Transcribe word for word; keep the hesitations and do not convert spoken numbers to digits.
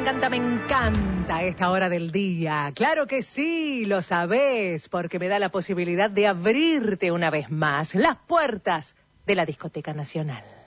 encanta, me encanta esta hora del día. Claro que sí, lo sabés, porque me da la posibilidad de abrirte una vez más las puertas de la Discoteca Nacional.